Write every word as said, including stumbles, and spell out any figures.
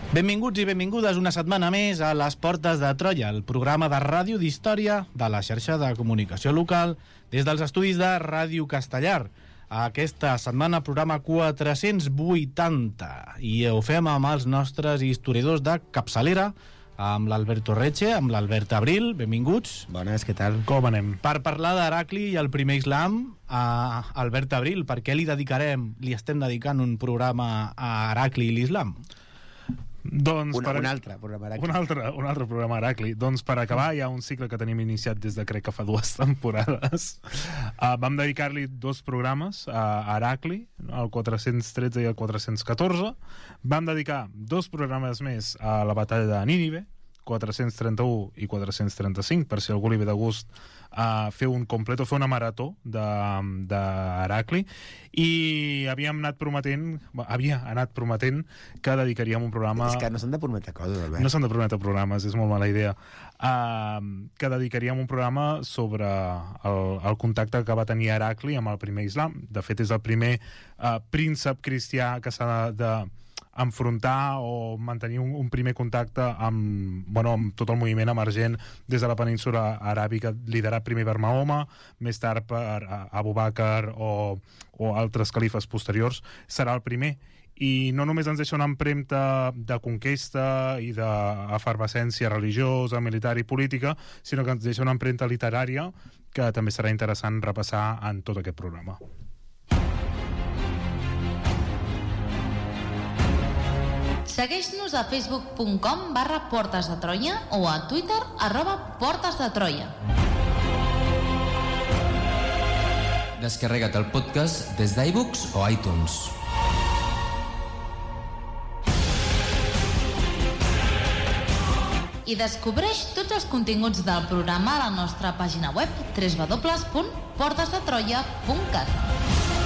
Benvinguts i benvingudes una setmana més a Les Portes de Troia, el programa de ràdio d'història de la xarxa de comunicació local des dels estudis de Ràdio Castellar. Aquesta setmana programa quatre-cents vuitanta i ho fem amb els nostres historiadors de capçalera, amb l'Alberto Reche, amb l'Albert Abril. Benvinguts. Bones, què tal? Com anem? Per parlar d'Heracli i el primer islam, a Albert Abril, per què li dedicarem, li estem dedicant un programa a Heracli i l'islam? Doncs un, per... un altre programa Heracli. Un altre, un altre programa Heracli. Doncs per acabar hi ha un cicle que tenim iniciat des de crec que fa dues temporades. Uh, vam dedicar-li dos programes a Heracli, el quatre-cents tretze i el quatre-cents catorze. Vam dedicar dos programes més a la batalla de Nínive, quatre-cents trenta-u i quatre-cents trenta-cinc, per si algú li ve de gust a uh, fer un complet o fer una marató d'Heracli, i havíem anat prometent havia anat prometent que dedicaríem un programa... És que no s'han de prometre coses, Albert. No s'han de prometre programes, és molt mala idea. Uh, que dedicaríem un programa sobre el, el contacte que va tenir Heracli amb el primer islam. De fet, és el primer uh, príncep cristià que s'ha de, de enfrontar o mantenir un, un primer contacte amb, bueno, amb tot el moviment emergent des de la península aràbica, liderat primer per Mahoma, més tard per Abu Bakr o, o altres califes posteriors. Serà el primer, i no només ens deixa una empremta de conquesta i d'efervescència religiosa, militar i política, sinó que ens deixa una empremta literària que també serà interessant repassar en tot aquest programa. Segueix-nos a facebook punt com barra Portes de Troia o a Twitter arroba Portes de Troia. Descarrega't el podcast des d'iBooks o iTunes. I descobreix tots els continguts del programa a la nostra pàgina web w w w punt portes de troia punt cat.